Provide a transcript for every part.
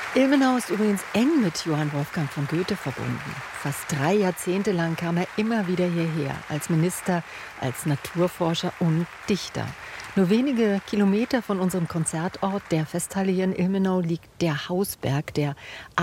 Ilmenau ist übrigens eng mit Johann Wolfgang von Goethe verbunden. Fast 3 Jahrzehnte lang kam er immer wieder hierher, als Minister, als Naturforscher und Dichter. Nur wenige Kilometer von unserem Konzertort, der Festhalle hier in Ilmenau, liegt der Hausberg, der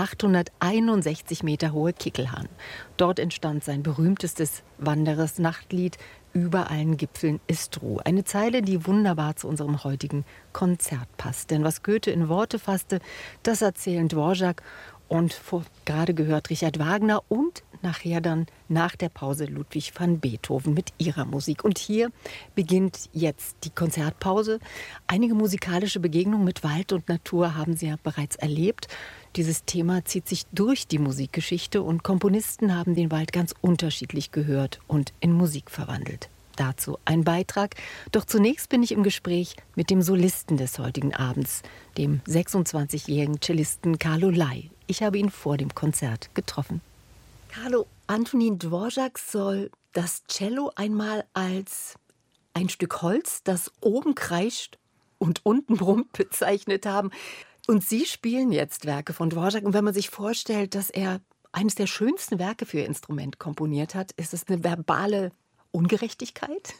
861 Meter hohe Kickelhahn. Dort entstand sein berühmtestes Wanderers Nachtlied "Über allen Gipfeln ist Ruhe". Eine Zeile, die wunderbar zu unserem heutigen Konzert passt. Denn was Goethe in Worte fasste, das erzählen Dvorak und gerade gehört Richard Wagner und nachher dann nach der Pause Ludwig van Beethoven mit ihrer Musik. Und hier beginnt jetzt die Konzertpause. Einige musikalische Begegnungen mit Wald und Natur haben Sie ja bereits erlebt. Dieses Thema zieht sich durch die Musikgeschichte und Komponisten haben den Wald ganz unterschiedlich gehört und in Musik verwandelt. Dazu ein Beitrag. Doch zunächst bin ich im Gespräch mit dem Solisten des heutigen Abends, dem 26-jährigen Cellisten Carlo Lai. Ich habe ihn vor dem Konzert getroffen. Carlo, Antonín Dvořák soll das Cello einmal als ein Stück Holz, das oben kreischt und unten brummt, bezeichnet haben. Und Sie spielen jetzt Werke von Dvořák. Und wenn man sich vorstellt, dass er eines der schönsten Werke für Ihr Instrument komponiert hat, ist es eine verbale Ungerechtigkeit?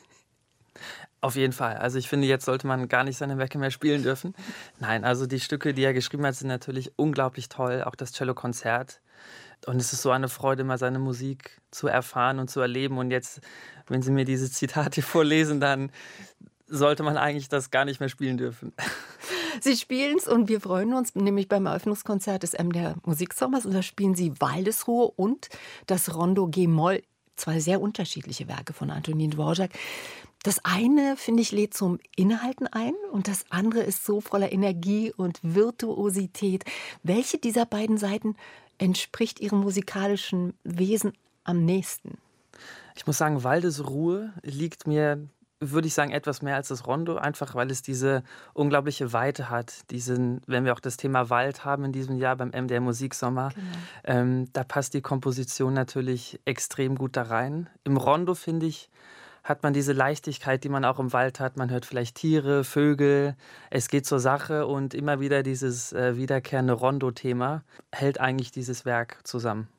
Auf jeden Fall. Also ich finde, jetzt sollte man gar nicht seine Werke mehr spielen dürfen. Nein, also die Stücke, die er geschrieben hat, sind natürlich unglaublich toll. Auch das Cellokonzert. Und es ist so eine Freude, mal seine Musik zu erfahren und zu erleben. Und jetzt, wenn Sie mir diese Zitate vorlesen, dann sollte man eigentlich das gar nicht mehr spielen dürfen. Sie spielen es und wir freuen uns, nämlich beim Eröffnungskonzert des MDR Musiksommers. Und da spielen Sie Waldesruhe und das Rondo G-Moll. Zwei sehr unterschiedliche Werke von Antonín Dvořák. Das eine, finde ich, lädt zum Innehalten ein und das andere ist so voller Energie und Virtuosität. Welche dieser beiden Seiten entspricht Ihrem musikalischen Wesen am nächsten? Ich muss sagen, Waldesruhe liegt mir, würde ich sagen, etwas mehr als das Rondo, einfach weil es diese unglaubliche Weite hat. Wenn wir auch das Thema Wald haben in diesem Jahr beim MDR Musiksommer, da passt die Komposition natürlich extrem gut da rein. Im Rondo, finde ich, hat man diese Leichtigkeit, die man auch im Wald hat. Man hört vielleicht Tiere, Vögel, es geht zur Sache und immer wieder dieses wiederkehrende Rondo-Thema hält eigentlich dieses Werk zusammen.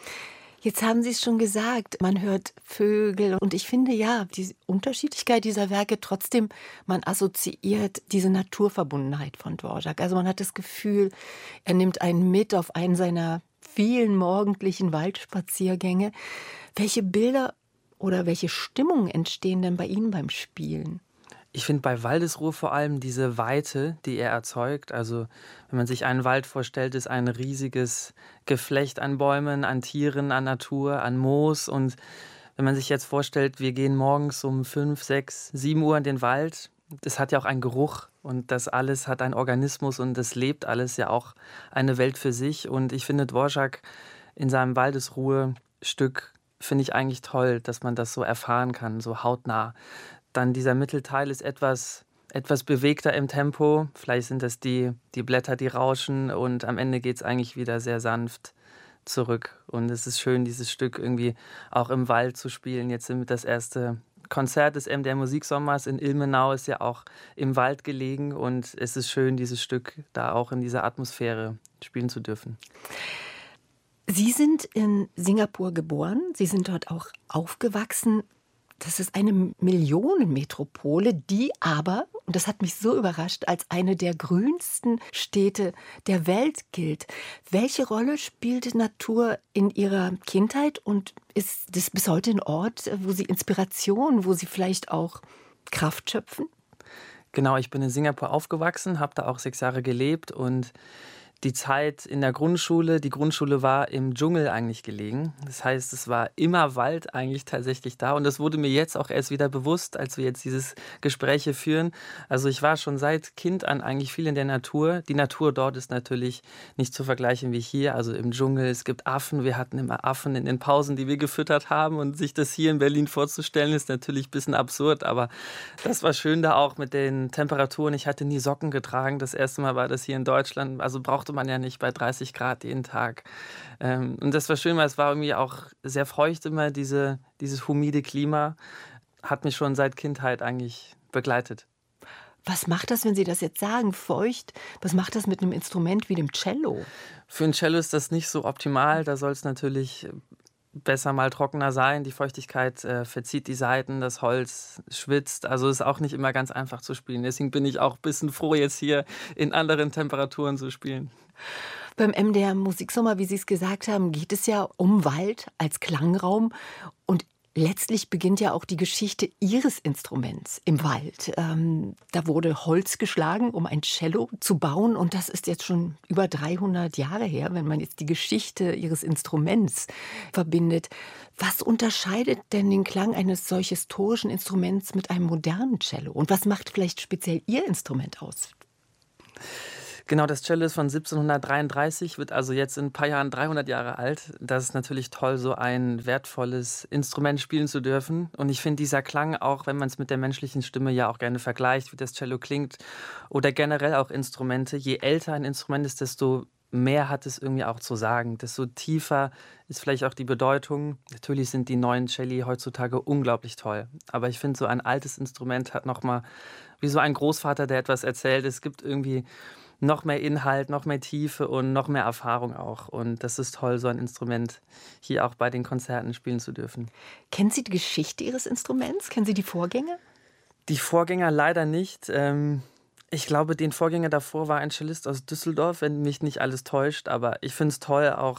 Jetzt haben Sie es schon gesagt, man hört Vögel und ich finde ja, die Unterschiedlichkeit dieser Werke trotzdem, man assoziiert diese Naturverbundenheit von Dvořák. Also man hat das Gefühl, er nimmt einen mit auf einen seiner vielen morgendlichen Waldspaziergänge. Welche Bilder oder welche Stimmungen entstehen denn bei Ihnen beim Spielen? Ich finde bei Waldesruhe vor allem diese Weite, die er erzeugt. Also wenn man sich einen Wald vorstellt, ist ein riesiges Geflecht an Bäumen, an Tieren, an Natur, an Moos. Und wenn man sich jetzt vorstellt, wir gehen morgens um 5, 6, 7 Uhr in den Wald, das hat ja auch einen Geruch und das alles hat einen Organismus und das lebt alles ja auch eine Welt für sich. Und ich finde Dvořák in seinem Waldesruhe-Stück finde ich eigentlich toll, dass man das so erfahren kann, so hautnah. Dann dieser Mittelteil ist etwas bewegter im Tempo. Vielleicht sind das die Blätter, die rauschen und am Ende geht es eigentlich wieder sehr sanft zurück. Und es ist schön, dieses Stück irgendwie auch im Wald zu spielen. Jetzt sind wir das erste Konzert des MDR Musiksommers in Ilmenau, ist ja auch im Wald gelegen und es ist schön, dieses Stück da auch in dieser Atmosphäre spielen zu dürfen. Sie sind in Singapur geboren, Sie sind dort auch aufgewachsen. Das ist eine Millionenmetropole, die aber, und das hat mich so überrascht, als eine der grünsten Städte der Welt gilt. Welche Rolle spielte Natur in Ihrer Kindheit und ist das bis heute ein Ort, wo Sie Inspiration, wo Sie vielleicht auch Kraft schöpfen? Genau, ich bin in Singapur aufgewachsen, habe da auch 6 Jahre gelebt und die Zeit in der Grundschule, die Grundschule war im Dschungel eigentlich gelegen. Das heißt, es war immer Wald eigentlich tatsächlich da. Und das wurde mir jetzt auch erst wieder bewusst, als wir jetzt dieses Gespräch hier führen. Also ich war schon seit Kind an eigentlich viel in der Natur. Die Natur dort ist natürlich nicht zu vergleichen wie hier. Also im Dschungel, es gibt Affen. Wir hatten immer Affen in den Pausen, die wir gefüttert haben. Und sich das hier in Berlin vorzustellen, ist natürlich ein bisschen absurd. Aber das war schön da auch mit den Temperaturen. Ich hatte nie Socken getragen. Das erste Mal war das hier in Deutschland. Also brauchte man ja nicht bei 30 Grad jeden Tag. Und das war schön, weil es war irgendwie auch sehr feucht immer, dieses humide Klima hat mich schon seit Kindheit eigentlich begleitet. Was macht das, wenn Sie das jetzt sagen, feucht? Was macht das mit einem Instrument wie dem Cello? Für ein Cello ist das nicht so optimal. Da soll es natürlich besser mal trockener sein. Die Feuchtigkeit, verzieht die Saiten, das Holz schwitzt. Also, ist auch nicht immer ganz einfach zu spielen. Deswegen bin ich auch ein bisschen froh, jetzt hier in anderen Temperaturen zu spielen. Beim MDR Musiksommer, wie Sie es gesagt haben, geht es ja um Wald als Klangraum und letztlich beginnt ja auch die Geschichte Ihres Instruments im Wald. Da wurde Holz geschlagen, um ein Cello zu bauen und das ist jetzt schon über 300 Jahre her, wenn man jetzt die Geschichte Ihres Instruments verbindet. Was unterscheidet denn den Klang eines solch historischen Instruments mit einem modernen Cello? Und was macht vielleicht speziell Ihr Instrument aus? Genau, das Cello ist von 1733, wird also jetzt in ein paar Jahren 300 Jahre alt. Das ist natürlich toll, so ein wertvolles Instrument spielen zu dürfen. Und ich finde, dieser Klang, auch wenn man es mit der menschlichen Stimme ja auch gerne vergleicht, wie das Cello klingt, oder generell auch Instrumente, je älter ein Instrument ist, desto mehr hat es irgendwie auch zu sagen, desto tiefer ist vielleicht auch die Bedeutung. Natürlich sind die neuen Celli heutzutage unglaublich toll, aber ich finde, so ein altes Instrument hat noch mal wie so ein Großvater, der etwas erzählt. Es gibt irgendwie noch mehr Inhalt, noch mehr Tiefe und noch mehr Erfahrung auch. Und das ist toll, so ein Instrument hier auch bei den Konzerten spielen zu dürfen. Kennen Sie die Geschichte Ihres Instruments? Kennen Sie die Vorgänge? Die Vorgänger leider nicht. Ich glaube, den Vorgänger davor war ein Cellist aus Düsseldorf, wenn mich nicht alles täuscht. Aber ich finde es toll, auch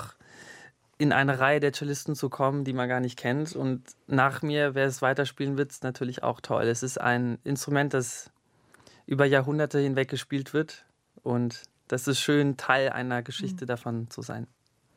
in eine Reihe der Cellisten zu kommen, die man gar nicht kennt. Und nach mir, wer es weiterspielen wird, ist natürlich auch toll. Es ist ein Instrument, das über Jahrhunderte hinweg gespielt wird. Und das ist schön, Teil einer Geschichte davon zu sein.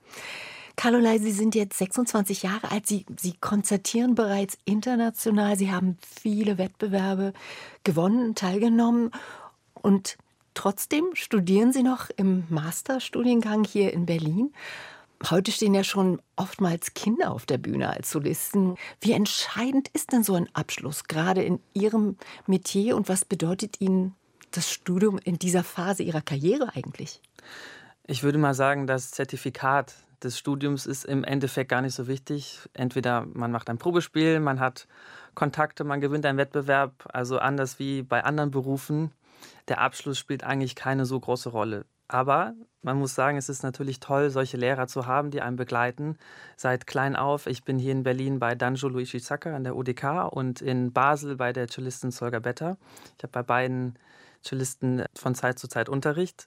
Carlolei, Sie sind jetzt 26 Jahre alt. Sie konzertieren bereits international. Sie haben viele Wettbewerbe gewonnen, teilgenommen. Und trotzdem studieren Sie noch im Masterstudiengang hier in Berlin. Heute stehen ja schon oftmals Kinder auf der Bühne als Solisten. Wie entscheidend ist denn so ein Abschluss, gerade in Ihrem Metier? Und was bedeutet Ihnen das Studium in dieser Phase Ihrer Karriere eigentlich? Ich würde mal sagen, das Zertifikat des Studiums ist im Endeffekt gar nicht so wichtig. Entweder man macht ein Probespiel, man hat Kontakte, man gewinnt einen Wettbewerb, also anders wie bei anderen Berufen. Der Abschluss spielt eigentlich keine so große Rolle. Aber man muss sagen, es ist natürlich toll, solche Lehrer zu haben, die einen begleiten. Seit klein auf. Ich bin hier in Berlin bei Danjo Luigi Zacca an der UDK und in Basel bei der Cellistin Solga Betta. Ich habe bei beiden Cellisten von Zeit zu Zeit Unterricht.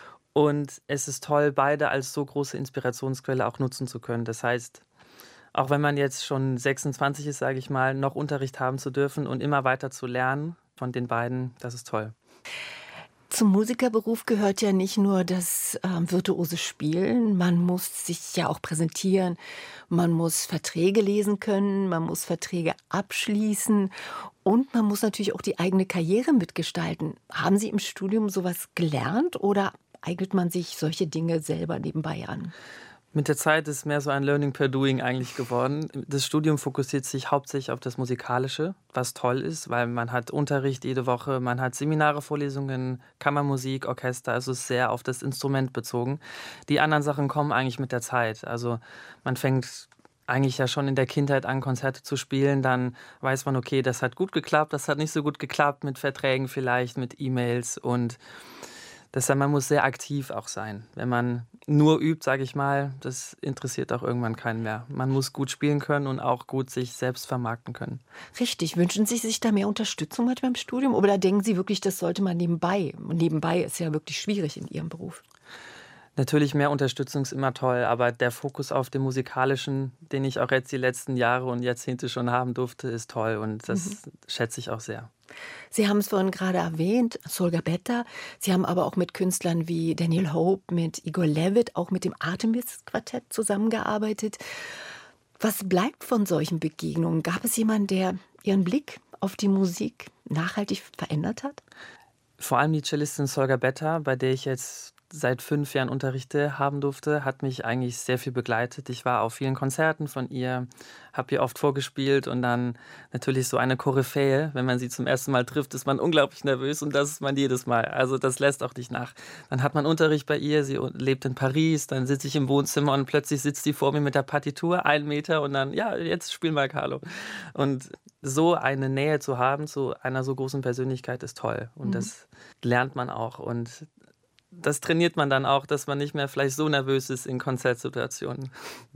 Und es ist toll, beide als so große Inspirationsquelle auch nutzen zu können. Das heißt, auch wenn man jetzt schon 26 ist, sage ich mal, noch Unterricht haben zu dürfen und immer weiter zu lernen von den beiden, das ist toll. Zum Musikerberuf gehört ja nicht nur das virtuose Spielen, man muss sich ja auch präsentieren, man muss Verträge lesen können, man muss Verträge abschließen und man muss natürlich auch die eigene Karriere mitgestalten. Haben Sie im Studium sowas gelernt oder eignet man sich solche Dinge selber nebenbei an? Mit der Zeit ist mehr so ein Learning per Doing eigentlich geworden. Das Studium fokussiert sich hauptsächlich auf das Musikalische, was toll ist, weil man hat Unterricht jede Woche, man hat Seminare, Vorlesungen, Kammermusik, Orchester, also es ist sehr auf das Instrument bezogen. Die anderen Sachen kommen eigentlich mit der Zeit. Also man fängt eigentlich ja schon in der Kindheit an, Konzerte zu spielen, dann weiß man, okay, das hat gut geklappt, das hat nicht so gut geklappt mit Verträgen vielleicht, mit E-Mails und deshalb, man muss sehr aktiv auch sein. Wenn man nur übt, sage ich mal, das interessiert auch irgendwann keinen mehr. Man muss gut spielen können und auch gut sich selbst vermarkten können. Richtig. Wünschen Sie sich da mehr Unterstützung mit beim Studium oder denken Sie wirklich, das sollte man nebenbei? Und nebenbei ist ja wirklich schwierig in Ihrem Beruf. Natürlich mehr Unterstützung ist immer toll, aber der Fokus auf dem Musikalischen, den ich auch jetzt die letzten Jahre und Jahrzehnte schon haben durfte, ist toll und das schätze ich auch sehr. Sie haben es vorhin gerade erwähnt, Solga Betta. Sie haben aber auch mit Künstlern wie Daniel Hope, mit Igor Levit, auch mit dem Artemis-Quartett zusammengearbeitet. Was bleibt von solchen Begegnungen? Gab es jemanden, der Ihren Blick auf die Musik nachhaltig verändert hat? Vor allem die Cellistin Solga Betta, bei der ich jetzt seit 5 Jahren Unterrichte haben durfte, hat mich eigentlich sehr viel begleitet. Ich war auf vielen Konzerten von ihr, habe ihr oft vorgespielt und dann natürlich so eine Koryphäe. Wenn man sie zum ersten Mal trifft, ist man unglaublich nervös und das ist man jedes Mal. Also das lässt auch nicht nach. Dann hat man Unterricht bei ihr, sie lebt in Paris, dann sitze ich im Wohnzimmer und plötzlich sitzt sie vor mir mit der Partitur, 1 Meter und dann, ja, jetzt spiel mal Carlo. Und so eine Nähe zu haben zu einer so großen Persönlichkeit ist toll und das lernt man auch und das trainiert man dann auch, dass man nicht mehr vielleicht so nervös ist in Konzertsituationen.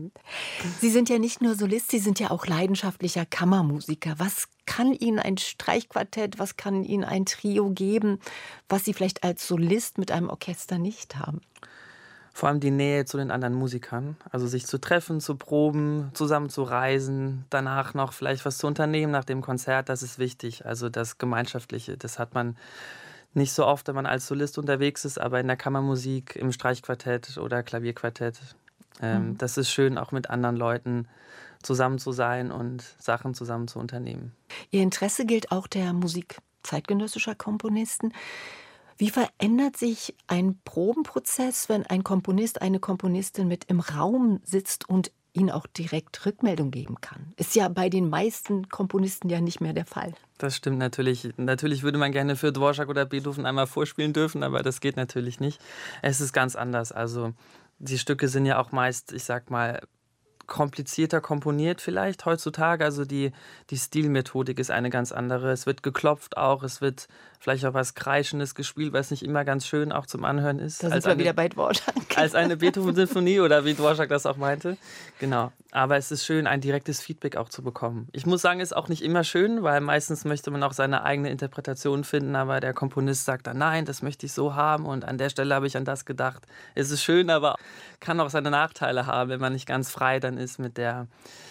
Sie sind ja nicht nur Solist, Sie sind ja auch leidenschaftlicher Kammermusiker. Was kann Ihnen ein Streichquartett, was kann Ihnen ein Trio geben, was Sie vielleicht als Solist mit einem Orchester nicht haben? Vor allem die Nähe zu den anderen Musikern, also sich zu treffen, zu proben, zusammen zu reisen, danach noch vielleicht was zu unternehmen nach dem Konzert, das ist wichtig. Also das Gemeinschaftliche, das hat man nicht so oft, wenn man als Solist unterwegs ist, aber in der Kammermusik, im Streichquartett oder Klavierquartett. Das ist schön, auch mit anderen Leuten zusammen zu sein und Sachen zusammen zu unternehmen. Ihr Interesse gilt auch der Musik zeitgenössischer Komponisten. Wie verändert sich ein Probenprozess, wenn ein Komponist, eine Komponistin mit im Raum sitzt und Ihnen auch direkt Rückmeldung geben kann? Ist ja bei den meisten Komponisten ja nicht mehr der Fall. Das stimmt natürlich. Natürlich würde man gerne für Dvorak oder Beethoven einmal vorspielen dürfen, aber das geht natürlich nicht. Es ist ganz anders. Also die Stücke sind ja auch meist, ich sag mal, komplizierter komponiert vielleicht heutzutage. Also die Stilmethodik ist eine ganz andere. Es wird geklopft auch, es wird vielleicht auch was Kreischendes gespielt, was nicht immer ganz schön auch zum Anhören ist. Da sind wir wieder bei Dvorak. Als eine Beethoven-Sinfonie oder wie Dvorak das auch meinte. Genau. Aber es ist schön, ein direktes Feedback auch zu bekommen. Ich muss sagen, es ist auch nicht immer schön, weil meistens möchte man auch seine eigene Interpretation finden, aber der Komponist sagt dann, nein, das möchte ich so haben und an der Stelle habe ich an das gedacht. Es ist schön, aber kann auch seine Nachteile haben, wenn man nicht ganz frei dann ist mit der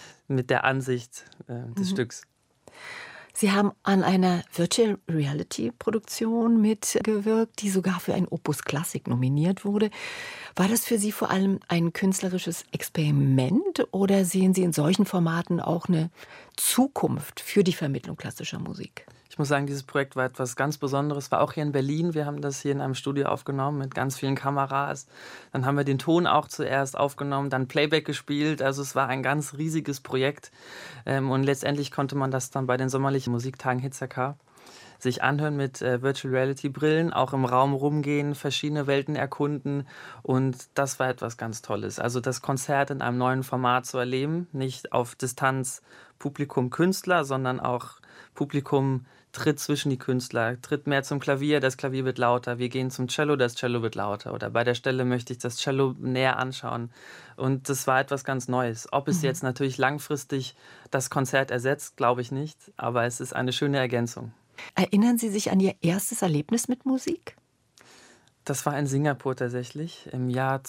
Ansicht des Stücks. Sie haben an einer Virtual Reality Produktion mitgewirkt, die sogar für ein Opus Classic nominiert wurde. War das für Sie vor allem ein künstlerisches Experiment oder sehen Sie in solchen Formaten auch eine Zukunft für die Vermittlung klassischer Musik? Ich muss sagen, dieses Projekt war etwas ganz Besonderes. War auch hier in Berlin. Wir haben das hier in einem Studio aufgenommen mit ganz vielen Kameras. Dann haben wir den Ton auch zuerst aufgenommen, dann Playback gespielt. Also es war ein ganz riesiges Projekt. Und letztendlich konnte man das dann bei den sommerlichen Musiktagen Hitzaka sich anhören mit Virtual Reality Brillen, auch im Raum rumgehen, verschiedene Welten erkunden und das war etwas ganz Tolles. Also das Konzert in einem neuen Format zu erleben, nicht auf Distanz Publikum Künstler, sondern auch Publikum tritt zwischen die Künstler, tritt mehr zum Klavier, das Klavier wird lauter, wir gehen zum Cello, das Cello wird lauter oder bei der Stelle möchte ich das Cello näher anschauen und das war etwas ganz Neues. Ob es jetzt natürlich langfristig das Konzert ersetzt, glaube ich nicht, aber es ist eine schöne Ergänzung. Erinnern Sie sich an Ihr erstes Erlebnis mit Musik? Das war in Singapur tatsächlich, im Jahr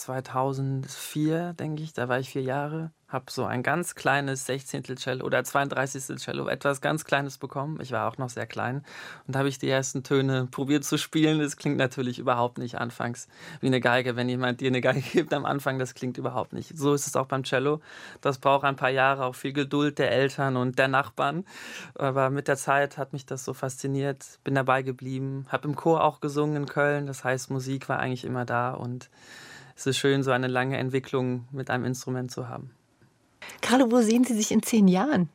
2004, denke ich, da war ich 4 Jahre. Habe so ein ganz kleines 16. Cello oder 32. Cello, etwas ganz Kleines bekommen. Ich war auch noch sehr klein. Und da habe ich die ersten Töne probiert zu spielen. Das klingt natürlich überhaupt nicht anfangs wie eine Geige. Wenn jemand dir eine Geige gibt am Anfang, das klingt überhaupt nicht. So ist es auch beim Cello. Das braucht ein paar Jahre, auch viel Geduld der Eltern und der Nachbarn. Aber mit der Zeit hat mich das so fasziniert. Bin dabei geblieben. Habe im Chor auch gesungen in Köln. Das heißt, Musik war eigentlich immer da. Und es ist schön, so eine lange Entwicklung mit einem Instrument zu haben. Carlo, wo sehen Sie sich in 10 Jahren?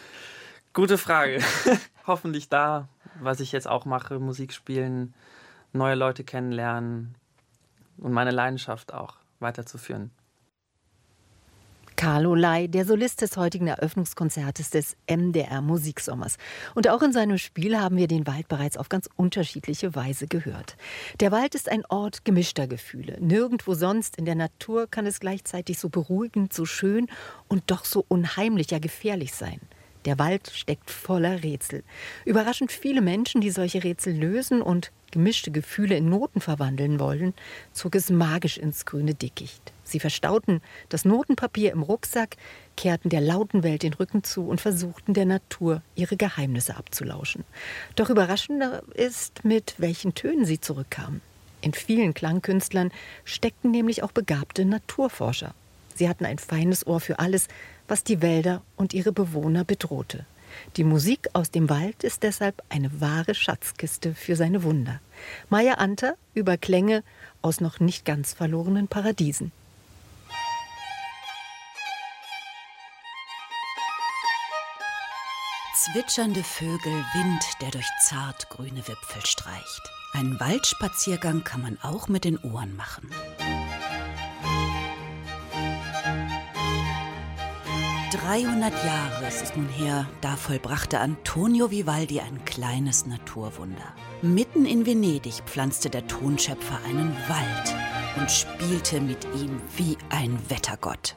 Gute Frage. Hoffentlich da, was ich jetzt auch mache, Musik spielen, neue Leute kennenlernen und meine Leidenschaft auch weiterzuführen. Carlo Ley, der Solist des heutigen Eröffnungskonzertes des MDR Musiksommers. Und auch in seinem Spiel haben wir den Wald bereits auf ganz unterschiedliche Weise gehört. Der Wald ist ein Ort gemischter Gefühle. Nirgendwo sonst in der Natur kann es gleichzeitig so beruhigend, so schön und doch so unheimlich, ja gefährlich sein. Der Wald steckt voller Rätsel. Überraschend viele Menschen, die solche Rätsel lösen und gemischte Gefühle in Noten verwandeln wollen, zog es magisch ins grüne Dickicht. Sie verstauten das Notenpapier im Rucksack, kehrten der lauten Welt den Rücken zu und versuchten der Natur ihre Geheimnisse abzulauschen. Doch überraschender ist, mit welchen Tönen sie zurückkamen. In vielen Klangkünstlern steckten nämlich auch begabte Naturforscher. Sie hatten ein feines Ohr für alles, was die Wälder und ihre Bewohner bedrohte. Die Musik aus dem Wald ist deshalb eine wahre Schatzkiste für seine Wunder. Maja Anter über Klänge aus noch nicht ganz verlorenen Paradiesen. Zwitschernde Vögel, Wind, der durch zartgrüne Wipfel streicht. Einen Waldspaziergang kann man auch mit den Ohren machen. 300 Jahre ist es nun her, da vollbrachte Antonio Vivaldi ein kleines Naturwunder. Mitten in Venedig pflanzte der Tonschöpfer einen Wald und spielte mit ihm wie ein Wettergott.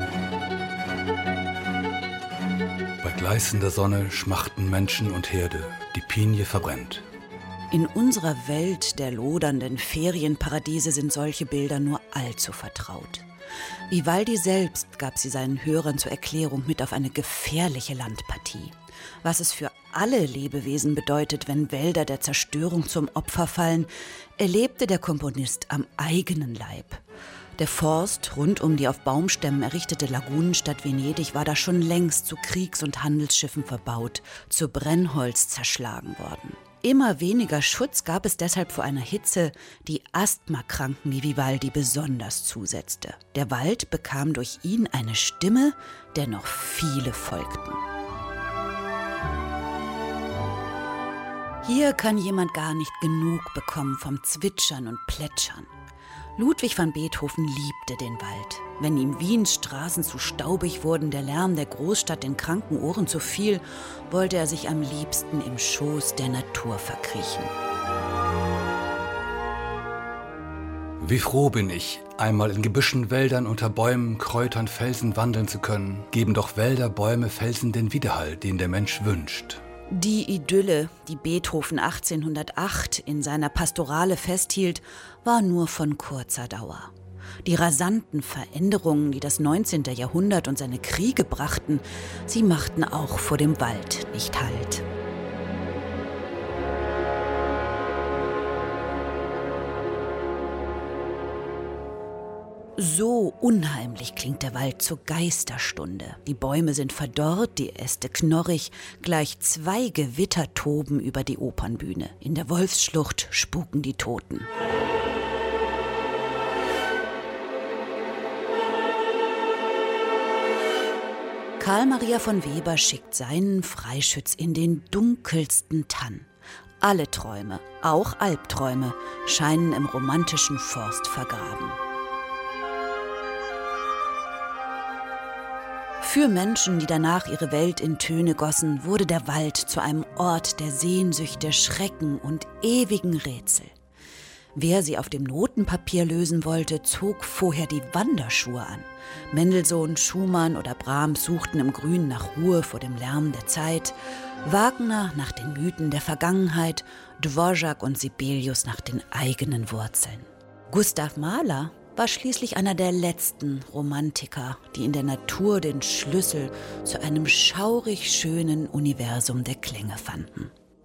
Bei gleißender Sonne schmachten Menschen und Herde, die Pinie verbrennt. In unserer Welt der lodernden Ferienparadiese sind solche Bilder nur allzu vertraut. Vivaldi selbst gab sie seinen Hörern zur Erklärung mit auf eine gefährliche Landpartie. Was es für alle Lebewesen bedeutet, wenn Wälder der Zerstörung zum Opfer fallen, erlebte der Komponist am eigenen Leib. Der Forst rund um die auf Baumstämmen errichtete Lagunenstadt Venedig war da schon längst zu Kriegs- und Handelsschiffen verbaut, zu Brennholz zerschlagen worden. Immer weniger Schutz gab es deshalb vor einer Hitze, die Asthmakranken wie Vivaldi besonders zusetzte. Der Wald bekam durch ihn eine Stimme, der noch viele folgten. Hier kann jemand gar nicht genug bekommen vom Zwitschern und Plätschern. Ludwig van Beethoven liebte den Wald. Wenn ihm Wiens Straßen zu staubig wurden, der Lärm der Großstadt den kranken Ohren zu viel, wollte er sich am liebsten im Schoß der Natur verkriechen. Wie froh bin ich, einmal in Gebüschen, Wäldern, unter Bäumen, Kräutern, Felsen wandeln zu können. Geben doch Wälder, Bäume, Felsen den Widerhall, den der Mensch wünscht. Die Idylle, die Beethoven 1808 in seiner Pastorale festhielt, war nur von kurzer Dauer. Die rasanten Veränderungen, die das 19. Jahrhundert und seine Kriege brachten, sie machten auch vor dem Wald nicht Halt. So unheimlich klingt der Wald zur Geisterstunde. Die Bäume sind verdorrt, die Äste knorrig, gleich 2 Gewitter toben über die Opernbühne. In der Wolfsschlucht spuken die Toten. Karl Maria von Weber schickt seinen Freischütz in den dunkelsten Tann. Alle Träume, auch Albträume, scheinen im romantischen Forst vergraben. Für Menschen, die danach ihre Welt in Töne gossen, wurde der Wald zu einem Ort der Sehnsüchte, Schrecken und ewigen Rätsel. Wer sie auf dem Notenpapier lösen wollte, zog vorher die Wanderschuhe an. Mendelssohn, Schumann oder Brahms suchten im Grün nach Ruhe vor dem Lärm der Zeit, Wagner nach den Mythen der Vergangenheit, Dvorak und Sibelius nach den eigenen Wurzeln. Gustav Mahler war schließlich einer der letzten Romantiker, die in der Natur den Schlüssel zu einem schaurig schönen Universum der Klänge fanden.